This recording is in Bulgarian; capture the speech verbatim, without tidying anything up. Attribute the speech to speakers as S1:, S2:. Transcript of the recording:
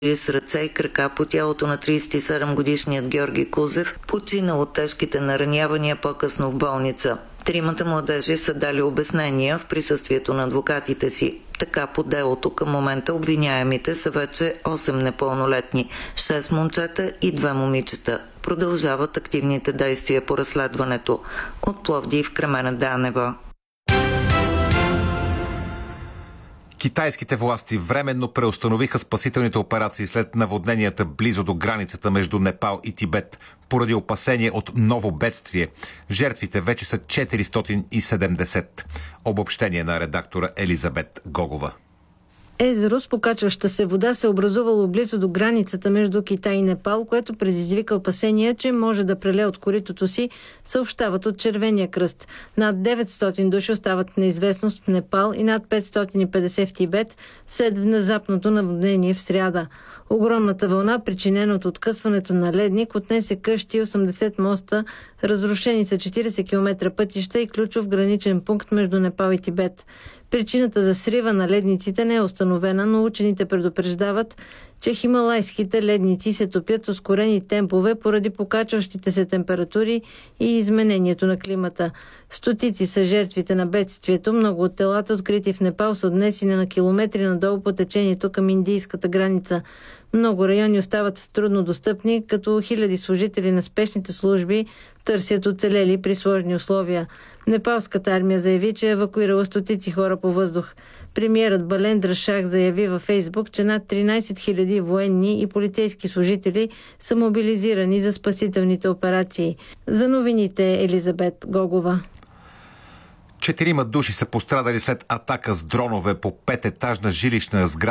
S1: с ръце и крака по тялото на тридесет и седем годишният Георги Кузев, починал от тежките наранявания по-късно в болница. Тримата младежи са дали обяснения в присъствието на адвокатите си. Така по делото към момента обвиняемите са вече осем непълнолетни, шест момчета и две момичета. Продължават активните действия по разследването. От Пловдив, Кремена Данева.
S2: Китайските власти временно преустановиха спасителните операции след наводненията близо до границата между Непал и Тибет, поради опасение от ново бедствие. Жертвите вече са четиристотин и седемдесет. Обобщение на редактора Елизабет Гогова.
S3: Езеро с покачваща се вода се образувало близо до границата между Китай и Непал, което предизвика опасения, че може да прелее от коритото си, съобщават от Червения кръст. Над деветстотин души остават в неизвестност в Непал и над петстотин и петдесет в Тибет след внезапното наводнение в сряда. Огромната вълна, причинена от откъсването на ледник, отнесе къщи и осемдесет моста, разрушени са четиридесет километра пътища и ключов граничен пункт между Непал и Тибет. Причината за срива на ледниците не е установена, но учените предупреждават, че хималайските ледници се топят с ускорени темпове поради покачващите се температури и изменението на климата. Стотици са жертвите на бедствието. Много от телата, открити в Непал, са отнесени на километри надолу по течението към индийската граница. Много райони остават трудно достъпни, като хиляди служители на спешните служби търсят оцелели при сложни условия. Непалската армия заяви, че е евакуирала стотици хора по въздух. Премиерът Балендра Шах заяви във Фейсбук, че над тринадесет хиляди военни и полицейски служители са мобилизирани за спасителните операции. За новините Елизабет Гогова.
S2: Четирима души са пострадали след атака с дронове по пететажна жилищна сграда